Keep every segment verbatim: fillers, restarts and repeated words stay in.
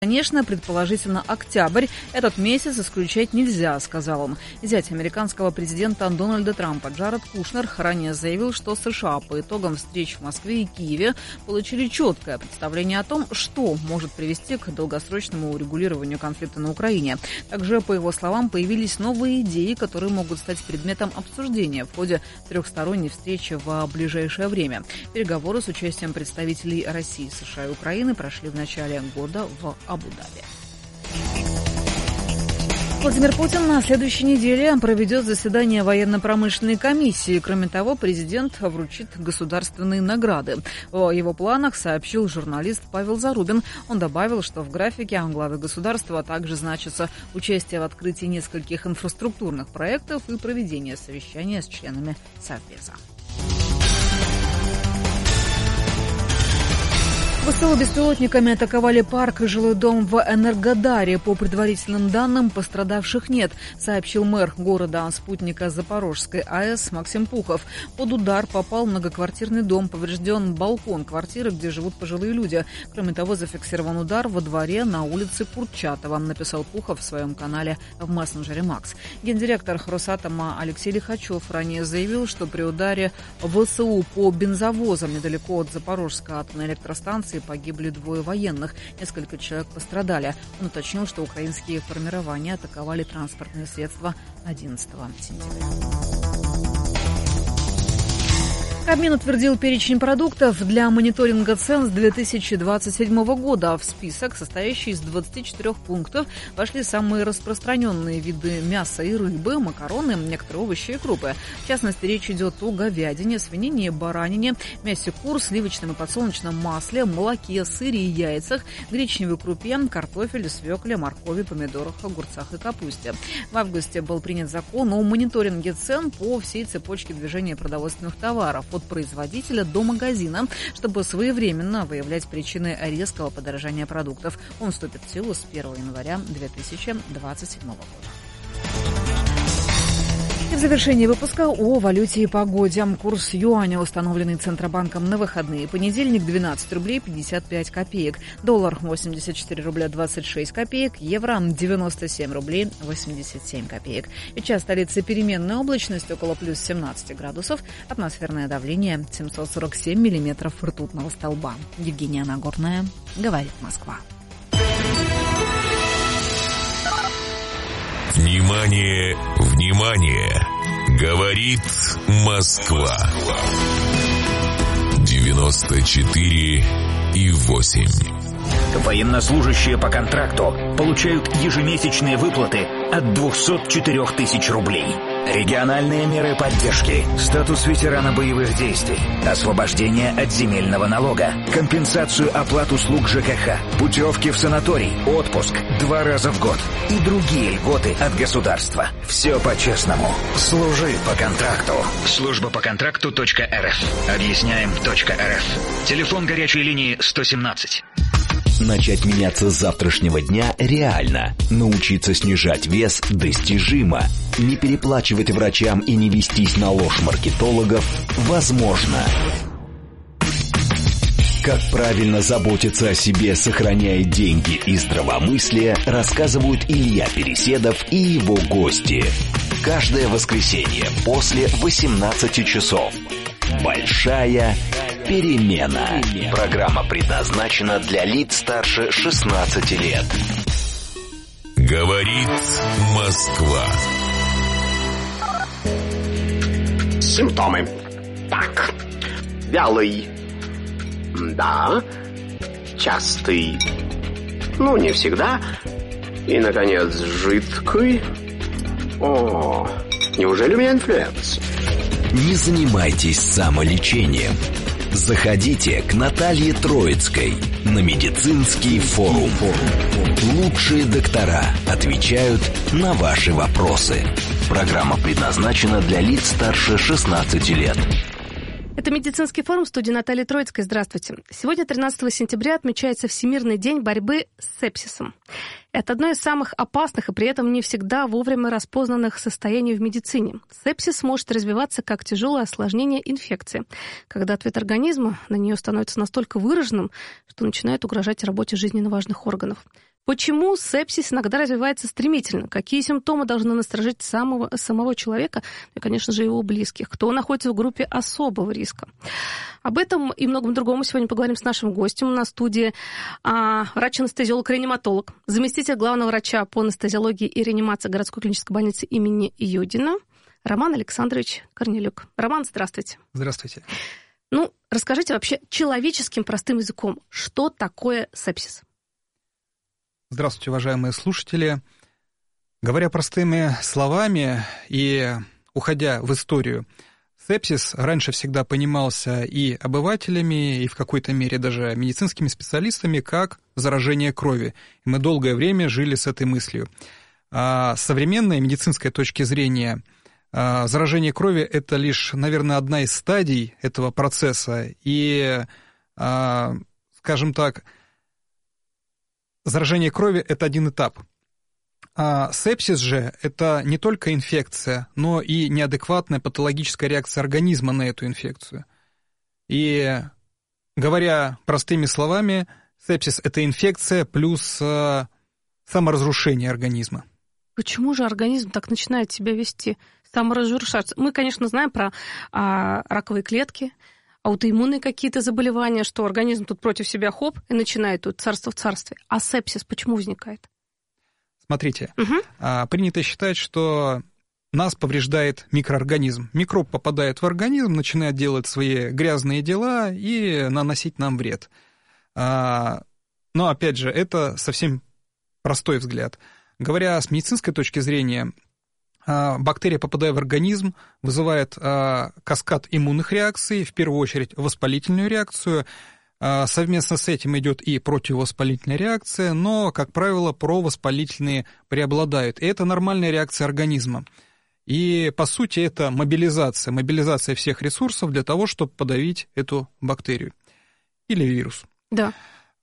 Конечно, предположительно, октябрь. Этот месяц исключать нельзя, сказал он. Зять американского президента Дональда Трампа Джаред Кушнер ранее заявил, что США по итогам встреч в Москве и Киеве получили четкое представление о том, что может привести к долгосрочному урегулированию конфликта на Украине. Также, по его словам, появились новые идеи, которые могут стать предметом обсуждения в ходе трехсторонней встречи в ближайшее время. Переговоры с участием представителей России, США и Украины прошли в начале года в Абу-Даби. Владимир Путин на следующей неделе проведет заседание военно-промышленной комиссии. Кроме того, президент вручит государственные награды. О его планах сообщил журналист Павел Зарубин. Он добавил, что в графике главы государства также значится участие в открытии нескольких инфраструктурных проектов и проведение совещания с членами Совбеза. ВСУ беспилотниками атаковали парк и жилой дом в Энергодаре. По предварительным данным, пострадавших нет, сообщил мэр города спутника Запорожской АЭС Максим Пухов. Под удар попал многоквартирный дом, поврежден балкон квартиры, где живут пожилые люди. Кроме того, зафиксирован удар во дворе на улице Курчатова, написал Пухов в своем канале в мессенджере Макс. Гендиректор Росатома Алексей Лихачев ранее заявил, что при ударе ВСУ по бензовозам недалеко от Запорожской атомной электростанции погибли двое военных, несколько человек пострадали. Он уточнил, что украинские формирования атаковали транспортные средства одиннадцатого сентября. Кабмин утвердил перечень продуктов для мониторинга цен с две тысячи двадцать седьмого года. В список, состоящий из двадцати четырёх пунктов, вошли самые распространенные виды мяса и рыбы, макароны, некоторые овощи и крупы. В частности, речь идет о говядине, свинине и баранине, мясе кур, сливочном и подсолнечном масле, молоке, сыре и яйцах, гречневой крупе, картофеле, свекле, моркови, помидорах, огурцах и капусте. В августе был принят закон о мониторинге цен по всей цепочке движения продовольственных товаров, от производителя до магазина, чтобы своевременно выявлять причины резкого подорожания продуктов. Он вступит в силу с первого января две тысячи двадцать седьмого года. И в завершении выпуска о валюте и погоде. Курс юаня, установленный Центробанком на выходные. Понедельник двенадцать рублей пятьдесят пять копеек. Доллар восемьдесят четыре рубля двадцать шесть копеек. Евро девяносто семь рублей восемьдесят семь копеек. Сейчас столица переменная облачность около плюс семнадцати градусов. Атмосферное давление семьсот сорок семь миллиметров ртутного столба. Евгения Нагорная, говорит Москва. Внимание, внимание! Говорит Москва. девяносто четыре и восемь. Военнослужащие по контракту получают ежемесячные выплаты от двухсот четырёх тысяч рублей. Региональные меры поддержки, статус ветерана боевых действий, освобождение от земельного налога, компенсацию оплат услуг ЖКХ, путевки в санаторий, отпуск два раза в год и другие льготы от государства. Все по-честному. Служи по контракту. Служба по контракту точка эр эф. Объясняем точка эр эф. Телефон горячей линии сто семнадцать. Начать меняться с завтрашнего дня реально. Научиться снижать вес достижимо. Не переплачивать врачам и не вестись на ложь маркетологов возможно. Как правильно заботиться о себе, сохраняя деньги и здравомыслие, рассказывают Илья Переседов и его гости. Каждое воскресенье после восемнадцати часов. Большая перемена. Программа предназначена для лиц старше шестнадцати лет. Говорит Москва. Симптомы. Так. Вялый. Да. Частый. Ну, не всегда. И, наконец, жидкий. О, неужели у меня инфлюенс? Не занимайтесь самолечением. Заходите к Наталье Троицкой на медицинский форум. Лучшие доктора отвечают на ваши вопросы. Программа предназначена для лиц старше шестнадцати лет. Это медицинский форум, в студии Натальи Троицкой. Здравствуйте. Сегодня, тринадцатого сентября, отмечается Всемирный день борьбы с сепсисом. Это одно из самых опасных и при этом не всегда вовремя распознанных состояний в медицине. Сепсис может развиваться как тяжелое осложнение инфекции, когда ответ организма на нее становится настолько выраженным, что начинает угрожать работе жизненно важных органов. Почему сепсис иногда развивается стремительно? Какие симптомы должны насторожить самого, самого человека и, конечно же, его близких? Кто находится в группе особого риска? Об этом и многом другом мы сегодня поговорим с нашим гостем. У нас в студии а, врач-анестезиолог-реаниматолог, заместитель главного врача по анестезиологии и реанимации городской клинической больницы имени Юдина Роман Александрович Корнелюк. Роман, здравствуйте. Здравствуйте. Ну, расскажите вообще человеческим простым языком, что такое сепсис? Здравствуйте, уважаемые слушатели. Говоря простыми словами и уходя в историю, сепсис раньше всегда понимался и обывателями, и в какой-то мере даже медицинскими специалистами как заражение крови. И мы долгое время жили с этой мыслью. А с современной медицинской точки зрения заражение крови – это лишь, наверное, одна из стадий этого процесса. И, скажем так, заражение крови – это один этап. А сепсис же – это не только инфекция, но и неадекватная патологическая реакция организма на эту инфекцию. И, говоря простыми словами, сепсис – это инфекция плюс саморазрушение организма. Почему же организм так начинает себя вести, саморазрушаться? Мы, конечно, знаем про а, раковые клетки, аутоиммунные какие-то заболевания, что организм тут против себя хоп, и начинает тут царство в царстве. А сепсис почему возникает? Смотрите, угу. принято считать, что нас повреждает микроорганизм. Микроб попадает в организм, начинает делать свои грязные дела и наносить нам вред. Но, опять же, это совсем простой взгляд. Говоря с медицинской точки зрения, бактерия, попадая в организм, вызывает каскад иммунных реакций, в первую очередь воспалительную реакцию. Совместно с этим идет и противовоспалительная реакция, но, как правило, провоспалительные преобладают. И это нормальная реакция организма. И, по сути, это мобилизация, мобилизация всех ресурсов для того, чтобы подавить эту бактерию или вирус. Да.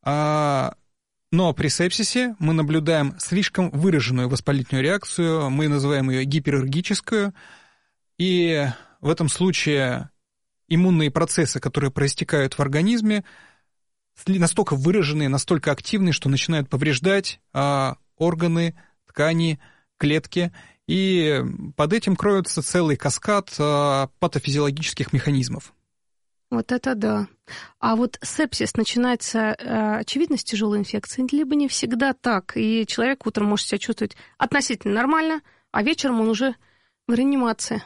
Но при сепсисе мы наблюдаем слишком выраженную воспалительную реакцию, мы называем ее гипераллергическую, и в этом случае иммунные процессы, которые проистекают в организме, настолько выраженные, настолько активные, что начинают повреждать органы, ткани, клетки, и под этим кроется целый каскад патофизиологических механизмов. Вот это да. А вот сепсис начинается, очевидно, с тяжелой инфекции, либо не всегда так, и человек утром может себя чувствовать относительно нормально, а вечером он уже в реанимации.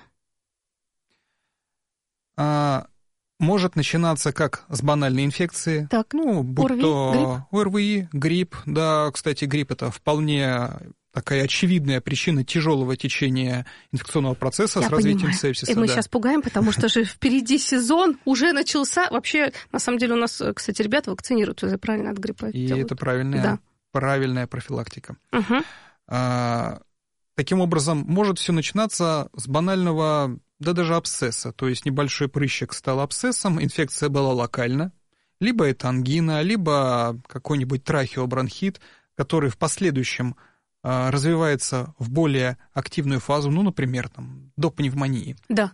А, может начинаться как с банальной инфекции, так, ну, будь ОРВИ, то грипп. ОРВИ, грипп, да, кстати, грипп это вполне такая очевидная причина тяжелого течения инфекционного процесса. Я с развитием понимаю. сепсиса. И мы да. сейчас пугаем, потому что же впереди сезон уже начался. Вообще, на самом деле, у нас, кстати, ребята вакцинируют уже правильно от гриппа. И делают. это правильная, да. правильная профилактика. Угу. А, таким образом, может все начинаться с банального, да даже абсцесса. То есть небольшой прыщик стал абсцессом, инфекция была локальна. Либо это ангина, либо какой-нибудь трахеобронхит, который в последующем развивается в более активную фазу, ну, например, там, до пневмонии. Да.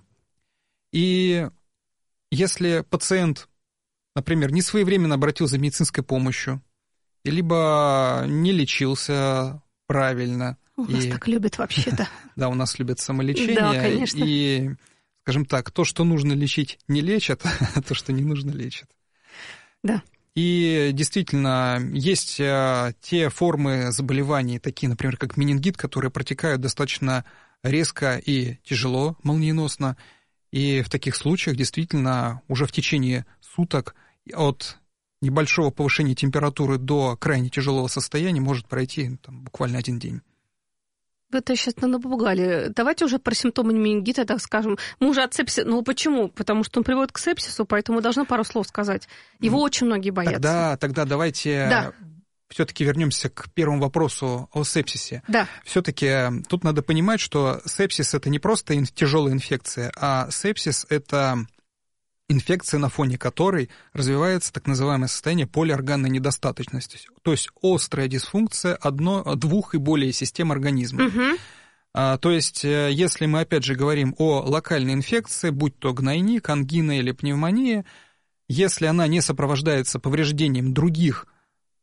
И если пациент, например, не своевременно обратился за медицинской помощью, либо не лечился правильно. У нас и... так любят вообще-то. Да, у нас любят самолечение. Да, конечно. И, скажем так, то, что нужно лечить, не лечат, а то, что не нужно, лечат. Да. И действительно, есть те формы заболеваний, такие, например, как менингит, которые протекают достаточно резко и тяжело, молниеносно. И в таких случаях действительно уже в течение суток от небольшого повышения температуры до крайне тяжелого состояния может пройти там, буквально один день. Вы это сейчас напугали. Давайте уже про симптомы менингита, так скажем. Мы уже от сепсиса... Ну, почему? Потому что он приводит к сепсису, поэтому должна пару слов сказать. Его очень многие боятся. Тогда, тогда давайте да. все-таки вернемся к первому вопросу о сепсисе. Да. Все-таки тут надо понимать, что сепсис – это не просто тяжелая инфекция, а сепсис – это инфекция, на фоне которой развивается так называемое состояние полиорганной недостаточности, то есть острая дисфункция одно, двух и более систем организма. Угу. А, то есть, если мы опять же говорим о локальной инфекции, будь то гнойник, ангина или пневмония, если она не сопровождается повреждением других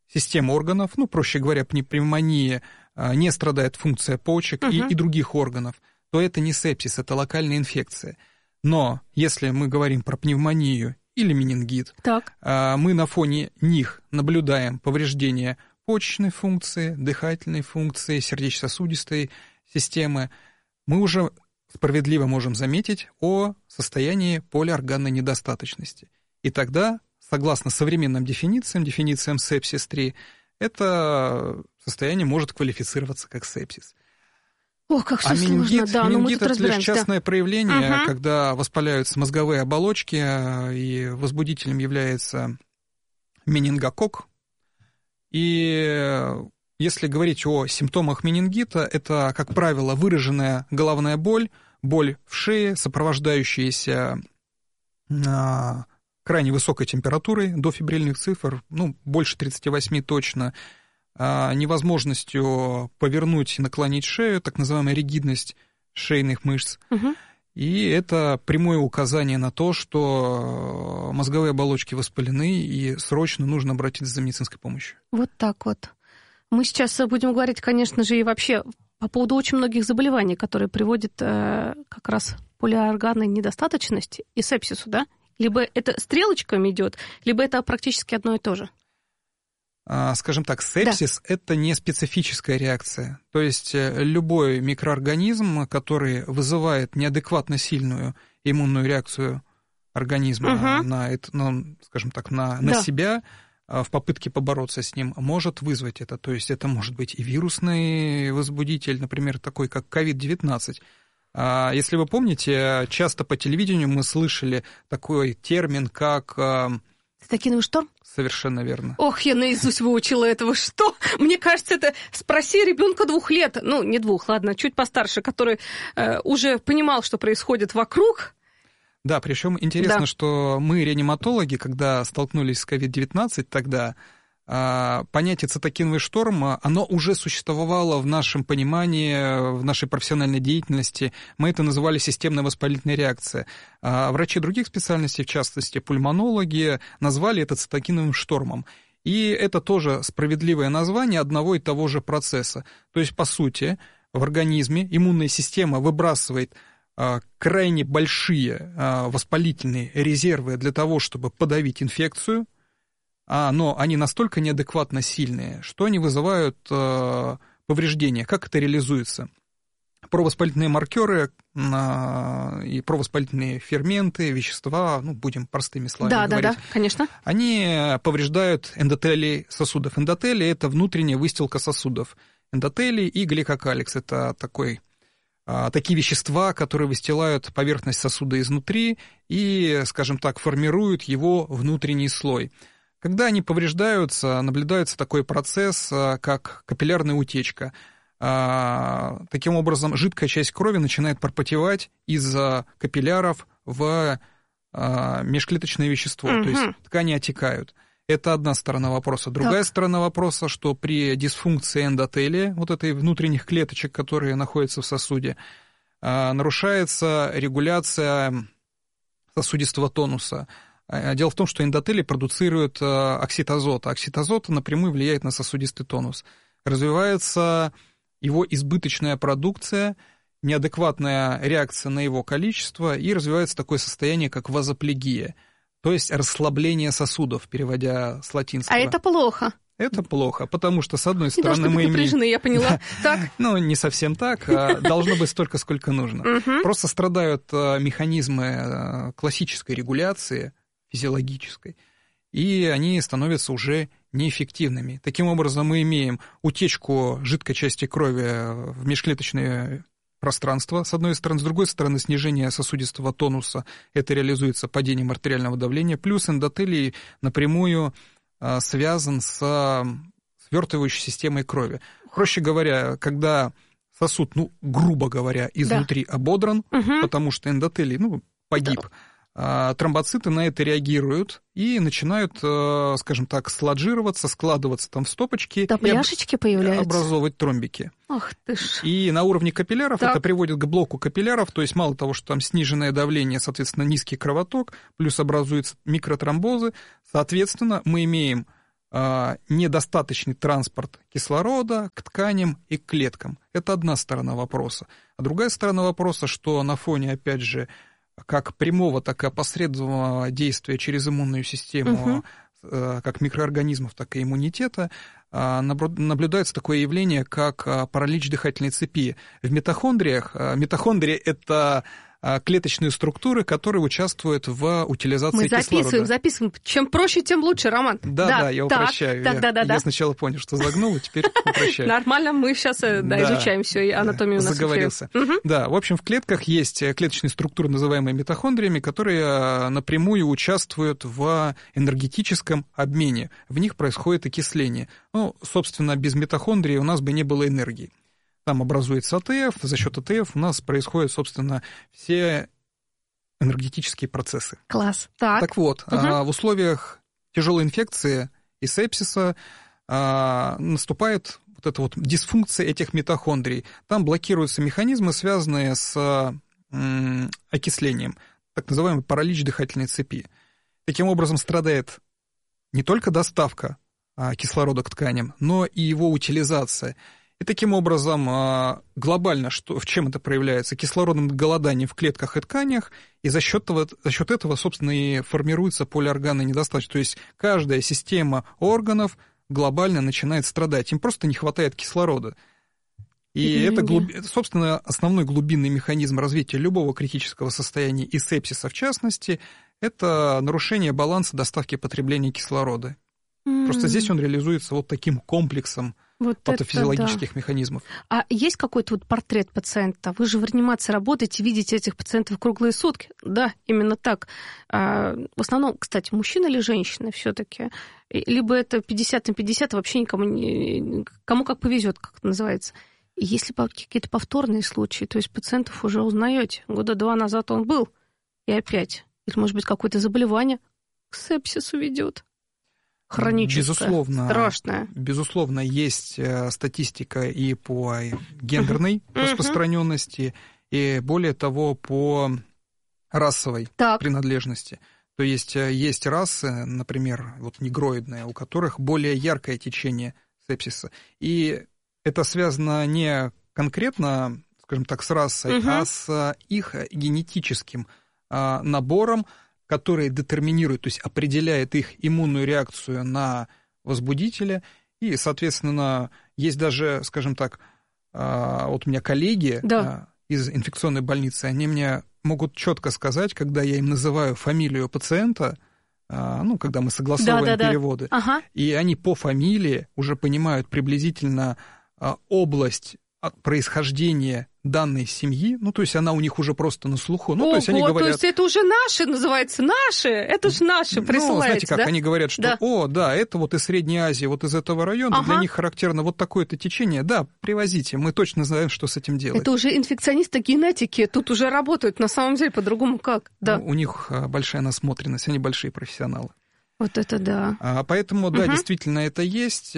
систем органов, ну, проще говоря, при пневмонии не страдает функция почек uh-huh. и, и других органов, то это не сепсис, это локальная инфекция. Но если мы говорим про пневмонию или менингит, так. мы на фоне них наблюдаем повреждение почечной функции, дыхательной функции, сердечно-сосудистой системы, мы уже справедливо можем заметить о состоянии полиорганной недостаточности. И тогда, согласно современным дефинициям, дефинициям сепсис три, это состояние может квалифицироваться как сепсис. Ох, как все а менингит, сложно, да, менингит это лишь частное да. проявление, угу. когда воспаляются мозговые оболочки, и возбудителем является менингококк. И если говорить о симптомах менингита, это, как правило, выраженная головная боль, боль в шее, сопровождающаяся а, крайне высокой температурой до фебрильных цифр, ну, больше тридцати восьми точно, а, невозможностью повернуть и наклонить шею, так называемая ригидность шейных мышц. Угу. И это прямое указание на то, что мозговые оболочки воспалены, и срочно нужно обратиться за медицинской помощью. Вот так вот. Мы сейчас будем говорить, конечно же, и вообще по поводу очень многих заболеваний, которые приводят э, как раз к полиорганной недостаточности и сепсису, да? Либо это стрелочками идет, либо это практически одно и то же. А, скажем так, сепсис да. это не специфическая реакция. То есть любой микроорганизм, который вызывает неадекватно сильную иммунную реакцию организма угу. на, это, на, скажем так, на, на да. себя, в попытке побороться с ним, может вызвать это. То есть это может быть и вирусный возбудитель, например, такой как ковид девятнадцать. Если вы помните, часто по телевидению мы слышали такой термин, как... Цитокиновый шторм? Совершенно верно. Ох, я наизусть выучила этого. Что? Мне кажется, это спроси ребенка двух лет, ну, не двух, ладно, чуть постарше, который э, уже понимал, что происходит вокруг. Да, причем интересно, да. что мы, реаниматологи, когда столкнулись с ковид девятнадцать, тогда понятие цитокиновый шторм, оно уже существовало в нашем понимании, в нашей профессиональной деятельности. Мы это называли системная воспалительная реакция. А врачи других специальностей, в частности пульмонологи, назвали это цитокиновым штормом. И это тоже справедливое название одного и того же процесса. То есть, по сути, в организме иммунная система выбрасывает крайне большие воспалительные резервы для того, чтобы подавить инфекцию, но они настолько неадекватно сильные, что они вызывают повреждения. Как это реализуется? Провоспалительные маркеры и провоспалительные ферменты, вещества, ну, будем простыми словами да, говорить. Да, да, конечно. Они повреждают эндотелий сосудов. Эндотелий – это внутренняя выстилка сосудов. Эндотелий и гликокаликс – это такой... такие вещества, которые выстилают поверхность сосуда изнутри и, скажем так, формируют его внутренний слой. Когда они повреждаются, наблюдается такой процесс, как капиллярная утечка. Таким образом, жидкая часть крови начинает пропотевать из капилляров в межклеточное вещество, угу. то есть ткани отекают. Это одна сторона вопроса. Другая так. сторона вопроса, что при дисфункции эндотелия, вот этой внутренних клеточек, которые находятся в сосуде, нарушается регуляция сосудистого тонуса. Дело в том, что эндотелий продуцирует оксид азота. Оксид азота напрямую влияет на сосудистый тонус. Развивается его избыточная продукция, неадекватная реакция на его количество, и развивается такое состояние, как вазоплегия. То есть расслабление сосудов, переводя с латинского. А это плохо. Это плохо, потому что, с одной не стороны, мы имеем... я поняла. Так? Ну, не совсем так. Должно быть столько, сколько нужно. Просто страдают механизмы классической регуляции, физиологической, и они становятся уже неэффективными. Таким образом, мы имеем утечку жидкой части крови в межклеточное пространство, с одной стороны, с другой стороны, снижение сосудистого тонуса, это реализуется падением артериального давления, плюс эндотелий напрямую связан с свертывающей системой крови. Проще говоря, когда сосуд, ну, грубо говоря, изнутри да. ободран, угу. потому что эндотелий, ну, погиб, да. тромбоциты на это реагируют и начинают, скажем так, сладжироваться, складываться там в стопочки да, и об... появляются. образовывать тромбики. Ах ты ж. И на уровне капилляров так. это приводит к блоку капилляров, то есть мало того, что там сниженное давление, соответственно, низкий кровоток, плюс образуются микротромбозы, соответственно, мы имеем недостаточный транспорт кислорода к тканям и к клеткам. Это одна сторона вопроса. А другая сторона вопроса, что на фоне, опять же, как прямого, так и опосредованного действия через иммунную систему, угу. как микроорганизмов, так и иммунитета, наблюдается такое явление, как паралич дыхательной цепи. В митохондриях, митохондрии — это клеточные структуры, которые участвуют в утилизации Мы кислорода. Мы записываем, записываем. Чем проще, тем лучше, Роман. Да, да, да, я так, упрощаю. Так, я, да, да, я да. сначала понял, что загнул, а теперь упрощаю. Нормально, мы сейчас да, изучаем все, и анатомию у нас. Заговорился. Да, в общем, в клетках есть клеточные структуры, называемые митохондриями, которые напрямую участвуют в энергетическом обмене. В них происходит окисление. Ну, собственно, без митохондрий у нас бы не было энергии. Там образуется АТФ, за счет АТФ у нас происходят, собственно, все энергетические процессы. Класс. Так, так вот, угу. в условиях тяжелой инфекции и сепсиса наступает вот эта вот дисфункция этих митохондрий. Там блокируются механизмы, связанные с окислением, так называемый паралич дыхательной цепи. Таким образом страдает не только доставка кислорода к тканям, но и его утилизация. И таким образом глобально что, в чем это проявляется? Кислородным голоданием в клетках и тканях, и за счет этого, за счет этого, собственно, и формируется полиорганная недостаточность. То есть каждая система органов глобально начинает страдать, им просто не хватает кислорода. И mm-hmm. это, глуб... собственно, основной глубинный механизм развития любого критического состояния, и сепсиса в частности, это нарушение баланса доставки и потребления кислорода. Mm-hmm. Просто здесь он реализуется вот таким комплексом вот патофизиологических да. механизмов. А есть какой-то вот портрет пациента? Вы же в реанимации работаете, видите этих пациентов круглые сутки. Да, именно так. А, в основном, кстати, мужчина или женщина все-таки? Либо это пятьдесят на пятьдесят, вообще никому не... Кому как повезет, как это называется. И если какие-то повторные случаи, то есть пациентов уже узнаете. Года два назад он был, и опять. Или, может быть, какое-то заболевание к сепсису ведет. Хроническое, безусловно, страшное. Безусловно, есть статистика и по гендерной uh-huh. распространенности, и более того, по расовой так. принадлежности. То есть есть расы, например, вот негроидные, у которых более яркое течение сепсиса. И это связано не конкретно, скажем так, с расой, uh-huh. а с их генетическим набором, который детерминирует, то есть определяет их иммунную реакцию на возбудителя. И, соответственно, есть даже, скажем так, вот у меня коллеги да. из инфекционной больницы, они мне могут четко сказать, когда я им называю фамилию пациента, ну, когда мы согласовываем да, да, переводы, да. Ага. и они по фамилии уже понимают приблизительно область происхождения данной семьи, ну, то есть она у них уже просто на слуху. Ну, Ого, то есть они говорят... то есть это уже наши, называется, наши, это же наши, присылаете, ну, знаете как, да? они говорят, что, да. о, да, это вот из Средней Азии, вот из этого района, ага. для них характерно вот такое-то течение, да, привозите, мы точно знаем, что с этим делать. Это уже инфекционисты генетики, тут уже работают, на самом деле, по-другому как, да. Ну, у них большая насмотренность, они большие профессионалы. Вот это да. А, поэтому, да, угу. действительно, это есть...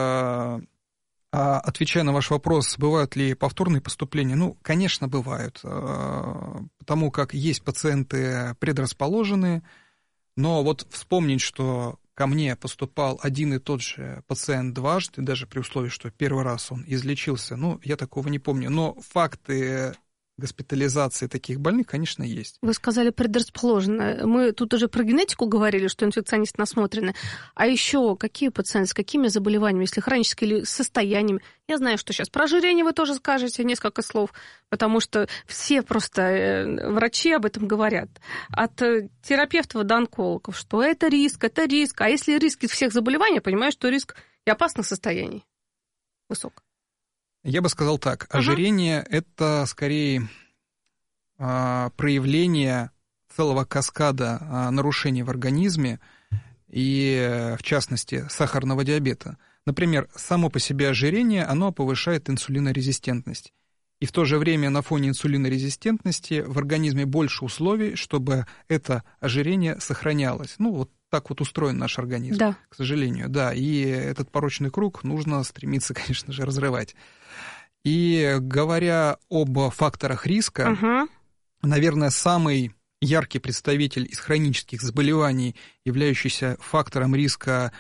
А отвечая на ваш вопрос, бывают ли повторные поступления? Ну, конечно, бывают, потому как есть пациенты предрасположенные, но вот вспомнить, что ко мне поступал один и тот же пациент дважды, даже при условии, что первый раз он излечился, ну, я такого не помню, но факты госпитализации таких больных, конечно, есть. Вы сказали предрасположенные. Мы тут уже про генетику говорили, что инфекционисты насмотрены. А еще какие пациенты, с какими заболеваниями, если хронические или состояниями? Я знаю, что сейчас про ожирение вы тоже скажете несколько слов, потому что все просто врачи об этом говорят. От терапевтов до онкологов, что это риск, это риск. А если риск из всех заболеваний, я понимаю, что риск и опасных состояний высок. Я бы сказал так, ожирение uh-huh. – это скорее а, проявление целого каскада а, нарушений в организме и, в частности, сахарного диабета. Например, само по себе ожирение, оно повышает инсулинорезистентность. И в то же время на фоне инсулинорезистентности в организме больше условий, чтобы это ожирение сохранялось. Ну, вот так вот устроен наш организм, да. к сожалению. Да, и этот порочный круг нужно стремиться, конечно же, разрывать. И говоря об факторах риска, угу. наверное, самый яркий представитель из хронических заболеваний, являющийся фактором риска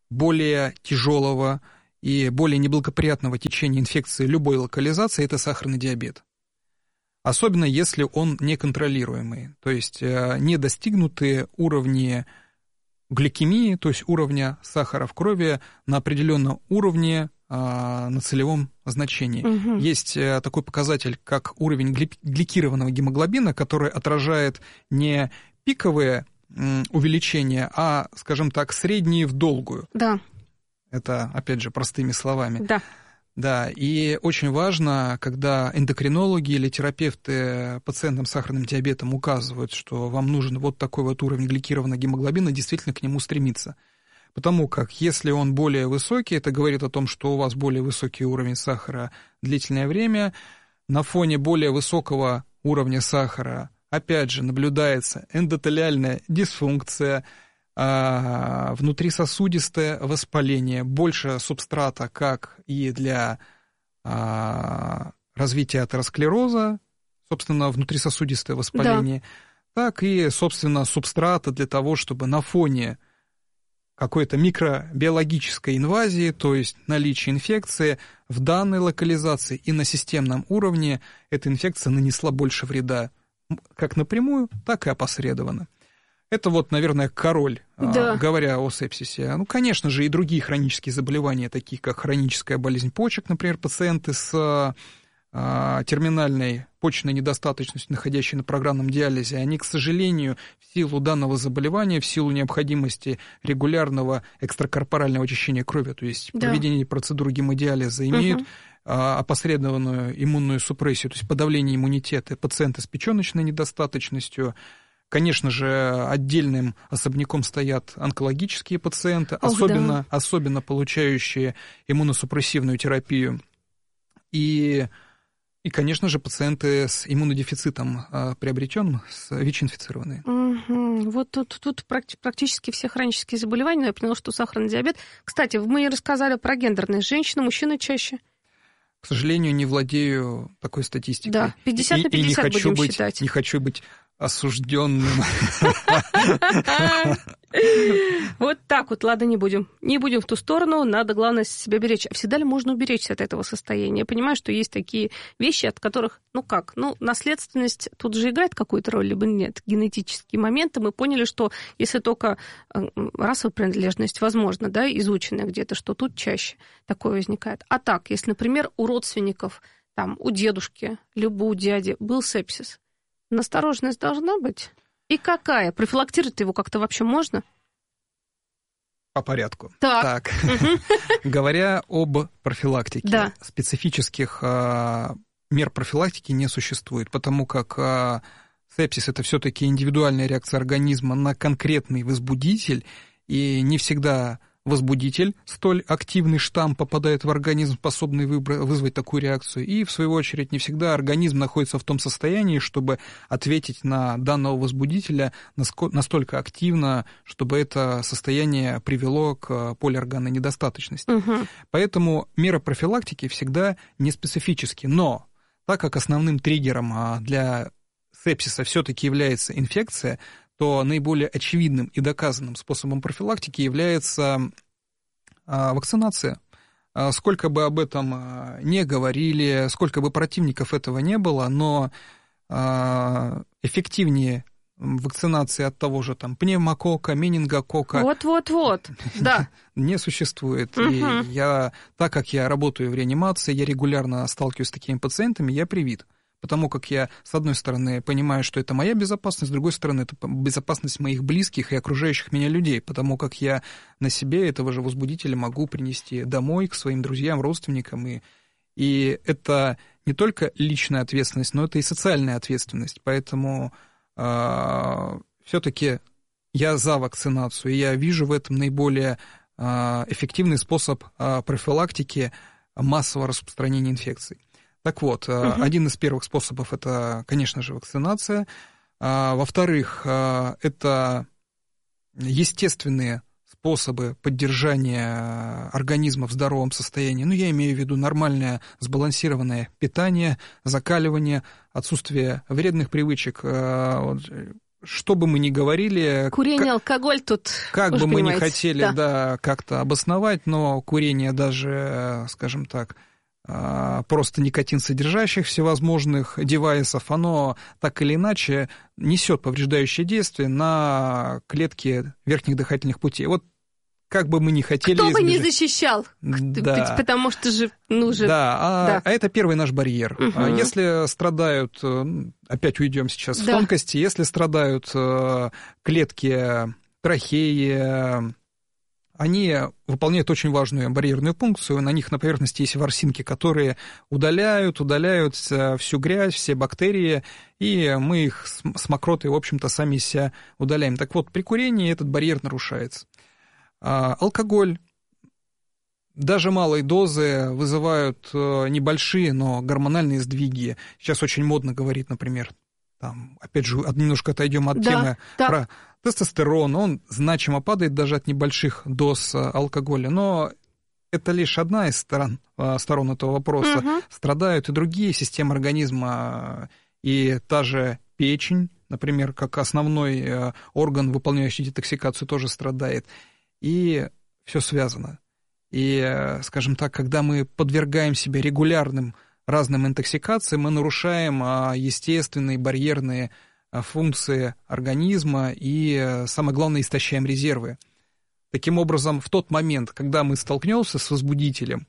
более тяжелого и более неблагоприятного течения инфекции любой локализации – это сахарный диабет. Особенно если он неконтролируемый, то есть не достигнутые уровни гликемии, то есть уровня сахара в крови на определенном уровне на целевом значении. Угу. Есть такой показатель, как уровень гликированного гемоглобина, который отражает не пиковые увеличения, а, скажем так, средние в долгую. Да. Это, опять же, простыми словами. Да. Да, и очень важно, когда эндокринологи или терапевты пациентам с сахарным диабетом указывают, что вам нужен вот такой вот уровень гликированного гемоглобина, действительно к нему стремиться. Потому как если он более высокий, это говорит о том, что у вас более высокий уровень сахара длительное время, на фоне более высокого уровня сахара, опять же, наблюдается эндотелиальная дисфункция, внутрисосудистое воспаление, больше субстрата как и для а, развития атеросклероза, собственно, внутрисосудистое воспаление, да. так и, собственно, субстрата для того, чтобы на фоне какой-то микробиологической инвазии, то есть наличия инфекции, в данной локализации и на системном уровне эта инфекция нанесла больше вреда как напрямую, так и опосредованно. Это вот, наверное, король, да. говоря о сепсисе. Ну, конечно же, и другие хронические заболевания, такие как хроническая болезнь почек, например, пациенты с а, терминальной почечной недостаточностью, находящие на программном диализе, они, к сожалению, в силу данного заболевания, в силу необходимости регулярного экстракорпорального очищения крови, то есть да. проведения процедуры гемодиализа, имеют угу. а, опосредованную иммунную супрессию, то есть подавление иммунитета. Пациенты с печёночной недостаточностью. Конечно же, отдельным особняком стоят онкологические пациенты, Ох, особенно, да. особенно получающие иммуносупрессивную терапию. И, и, конечно же, пациенты с иммунодефицитом приобретенным, ВИЧ-инфицированные. Угу. Вот тут, тут практически все хронические заболевания, но я поняла, что сахарный диабет. Кстати, мы рассказали про гендерность. Женщины, мужчины чаще? К сожалению, не владею такой статистикой. Да, пятьдесят на пятьдесят будем быть, считать. Не хочу быть осужденным. Вот так вот, ладно, не будем. Не будем в ту сторону, надо, главное, себя беречь. А всегда ли можно уберечься от этого состояния? Я понимаю, что есть такие вещи, от которых, ну как, ну, наследственность тут же играет какую-то роль, либо нет. Генетические моменты. Мы поняли, что если только расовая принадлежность, возможно, да, изученная где-то, что тут чаще такое возникает. А так, если, например, у родственников, там, у дедушки, либо у дяди был сепсис, настороженность должна быть? И какая? Профилактировать его как-то вообще можно? По порядку. Так. так. Угу. Говоря об профилактике, да. специфических а, мер профилактики не существует, потому как а, сепсис – это все-таки индивидуальная реакция организма на конкретный возбудитель, и не всегда возбудитель, столь активный штамм, попадает в организм, способный выбра- вызвать такую реакцию. И, в свою очередь, не всегда организм находится в том состоянии, чтобы ответить на данного возбудителя настолько активно, чтобы это состояние привело к полиорганной недостаточности. Угу. Поэтому меры профилактики всегда не специфические. Но так как основным триггером для сепсиса все-таки является инфекция, то наиболее очевидным и доказанным способом профилактики является вакцинация. Сколько бы об этом не говорили, сколько бы противников этого не было, но эффективнее вакцинации от того же там пневмококка, менингококка вот-вот-вот, да. не существует. Угу. И я, так как я работаю в реанимации, я регулярно сталкиваюсь с такими пациентами, я привит. Потому как я, с одной стороны, понимаю, что это моя безопасность, с другой стороны, это безопасность моих близких и окружающих меня людей, потому как я на себе этого же возбудителя могу принести домой к своим друзьям, родственникам. И, и это не только личная ответственность, но это и социальная ответственность. Поэтому э, все-таки я за вакцинацию, и я вижу в этом наиболее э, эффективный способ э, профилактики массового распространения инфекций. Так вот, угу. один из первых способов – это, конечно же, вакцинация. Во-вторых, это естественные способы поддержания организма в здоровом состоянии. Ну, я имею в виду нормальное сбалансированное питание, закаливание, отсутствие вредных привычек. что бы мы ни говорили... Курение, как, алкоголь тут... Как бы мы ни хотели, да. да, как-то обосновать, но курение даже, скажем так, просто никотин содержащих всевозможных девайсов, оно так или иначе несет повреждающее действие на клетки верхних дыхательных путей. Вот как бы мы ни хотели... Кто избежать... бы не защищал, да. Потому что же... Ну, же... Да, а, да, а это первый наш барьер. Угу. Если страдают, опять уйдем сейчас да. в тонкости, если страдают клетки трахеи, они выполняют очень важную барьерную функцию, на них на поверхности есть ворсинки, которые удаляют, удаляют всю грязь, все бактерии, и мы их с мокротой, в общем-то, сами себя удаляем. Так вот, при курении этот барьер нарушается. Алкоголь, даже малые дозы вызывают небольшие, но гормональные сдвиги. Сейчас очень модно говорить, например, там, опять же, немножко отойдем от да, темы да. про тестостерон. Он значимо падает даже от небольших доз алкоголя. Но это лишь одна из сторон, сторон этого вопроса. Угу. Страдают и другие системы организма, и та же печень, например, как основной орган, выполняющий детоксикацию, тоже страдает. И все связано. И, скажем так, когда мы подвергаем себя регулярным разным интоксикациям, мы нарушаем естественные барьерные функции организма и, самое главное, истощаем резервы. Таким образом, в тот момент, когда мы столкнемся с возбудителем,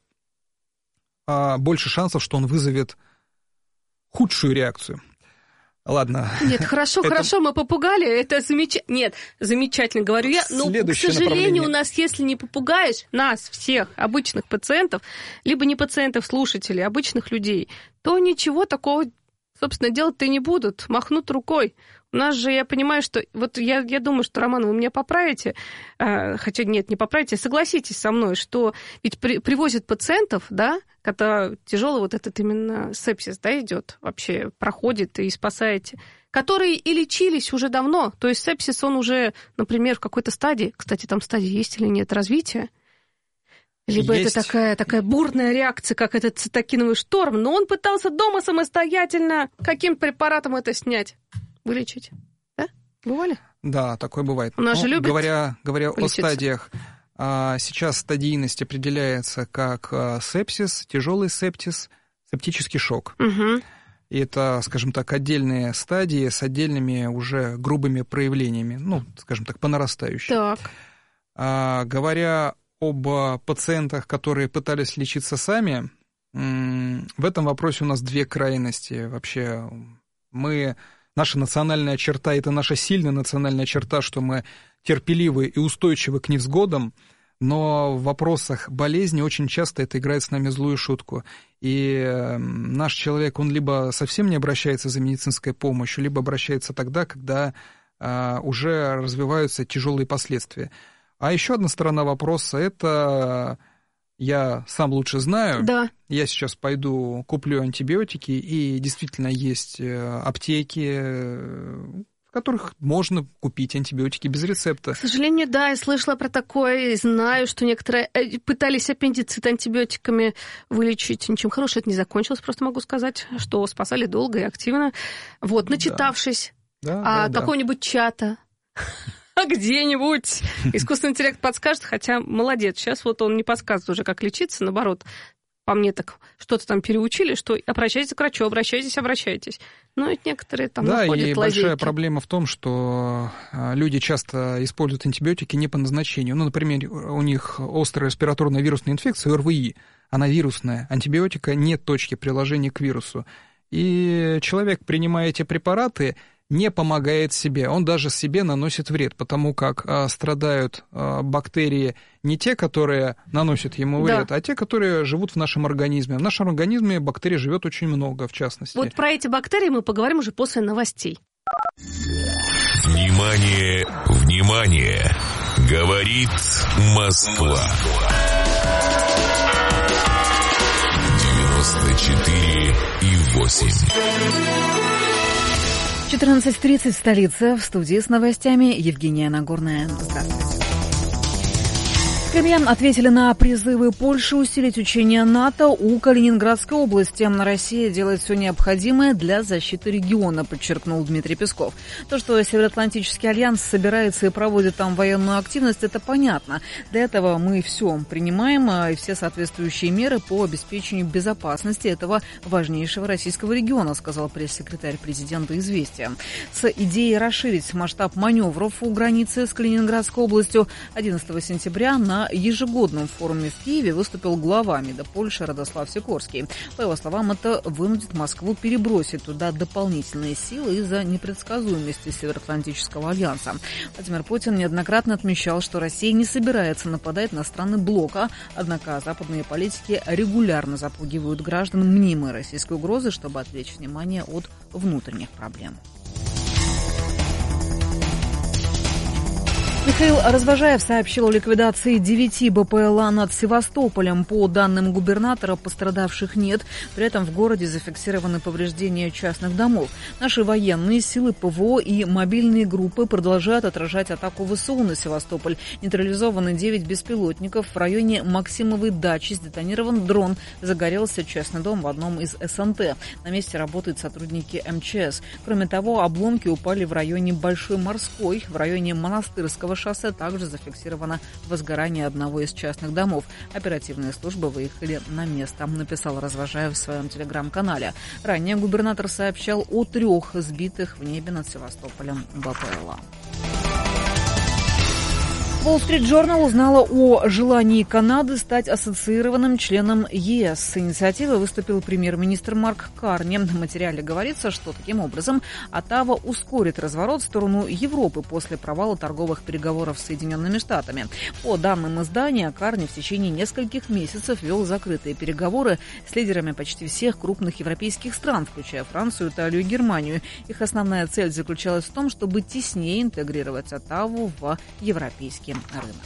больше шансов, что он вызовет худшую реакцию. Ладно. Нет, хорошо, это... хорошо, мы попугали, это замечательно. Нет, замечательно, говорю я. Но, к сожалению, у нас, если не попугаешь нас, всех обычных пациентов, либо не пациентов, слушателей, обычных людей, то ничего такого, собственно, делать-то и не будут, махнут рукой. У нас же, я понимаю, что... Вот я, я думаю, что, Роман, вы меня поправите, э, хотя нет, не поправите, согласитесь со мной, что ведь при, привозят пациентов, да, когда тяжелый вот этот именно сепсис, да, идет, вообще проходит и спасаете, которые и лечились уже давно. То есть сепсис, он уже, например, в какой-то стадии, кстати, там стадии есть или нет развития, либо есть. Это такая, такая бурная реакция, как этот цитокиновый шторм, но он пытался дома самостоятельно каким препаратом это снять. Вылечить, да? Бывали? Да, такое бывает. У нас ну, же любят говоря, говоря о стадиях, сейчас стадийность определяется как сепсис, тяжелый септис, септический шок. Угу. И это, скажем так, отдельные стадии с отдельными уже грубыми проявлениями, ну, скажем так, по нарастающей. Так. А, говоря об пациентах, которые пытались лечиться сами, в этом вопросе у нас две крайности. Вообще, мы... Наша национальная черта – это наша сильная национальная черта, что мы терпеливы и устойчивы к невзгодам, но в вопросах болезни очень часто это играет с нами злую шутку. И наш человек, он либо совсем не обращается за медицинской помощью, либо обращается тогда, когда а, уже развиваются тяжелые последствия. А еще одна сторона вопроса – это... Я сам лучше знаю. Да. Я сейчас пойду куплю антибиотики, и действительно есть аптеки, в которых можно купить антибиотики без рецепта. К сожалению, да, я слышала про такое, и знаю, что некоторые пытались аппендицит антибиотиками вылечить. Ничем хорошим это не закончилось, просто могу сказать, что спасали долго и активно. Вот, начитавшись да. Да, а да, какого-нибудь да. чата... А где-нибудь искусственный интеллект подскажет, хотя молодец, сейчас вот он не подсказывает уже, как лечиться, наоборот, по мне так что-то там переучили, что обращайтесь к врачу, обращайтесь, обращайтесь. Но ведь некоторые там да, находят и лазейки. Большая проблема в том, что люди часто используют антибиотики не по назначению. Ну, например, у них острая респираторная вирусная инфекция, эр вэ и, она вирусная, антибиотика нет точки приложения к вирусу. И человек, принимая эти препараты, не помогает себе, он даже себе наносит вред, потому как а, страдают а, бактерии не те, которые наносят ему вред, да. а те, которые живут в нашем организме. В нашем организме бактерий живет очень много, в частности. Вот про эти бактерии мы поговорим уже после новостей. Внимание, внимание! Говорит Москва. девяносто четыре и восемь. четырнадцать тридцать в столице. В студии с новостями Евгения Нагорная. Здравствуйте. Кремле ответили на призывы Польши усилить учения НАТО у Калининградской области. Россия делает все необходимое для защиты региона, подчеркнул Дмитрий Песков. То, что Североатлантический альянс собирается и проводит там военную активность, это понятно. Для этого мы все принимаем, и все соответствующие меры по обеспечению безопасности этого важнейшего российского региона, сказал пресс-секретарь президента «Известия». С идеей расширить масштаб маневров у границы с Калининградской областью одиннадцатого сентября на ежегодном форуме в Киеве выступил глава МИДа Польши Радослав Сикорский. По его словам, это вынудит Москву перебросить туда дополнительные силы из-за непредсказуемости Североатлантического альянса. Владимир Путин неоднократно отмечал, что Россия не собирается нападать на страны блока, однако западные политики регулярно запугивают граждан мнимой российской угрозы, чтобы отвлечь внимание от внутренних проблем. Михаил Развожаев сообщил о ликвидации девяти БПЛА над Севастополем. По данным губернатора, пострадавших нет. При этом в городе зафиксированы повреждения частных домов. Наши военные силы ПВО и мобильные группы продолжают отражать атаку ВСУ на Севастополь. Нейтрализованы девять беспилотников. В районе Максимовой дачи сдетонирован дрон. Загорелся частный дом в одном из СНТ. На месте работают сотрудники МЧС. Кроме того, обломки упали в районе Большой Морской, в районе Монастырского шоссе также зафиксировано возгорание одного из частных домов. Оперативные службы выехали на место, написал Развожаев в своем телеграм-канале. Ранее губернатор сообщал о трех сбитых в небе над Севастополем БПЛА. Wall Street Journal узнала о желании Канады стать ассоциированным членом ЕС. С инициативой выступил премьер-министр Марк Карни. В материале говорится, что таким образом Оттава ускорит разворот в сторону Европы после провала торговых переговоров с Соединенными Штатами. По данным издания, Карни в течение нескольких месяцев вел закрытые переговоры с лидерами почти всех крупных европейских стран, включая Францию, Италию и Германию. Их основная цель заключалась в том, чтобы теснее интегрировать Оттаву в европейский рынок.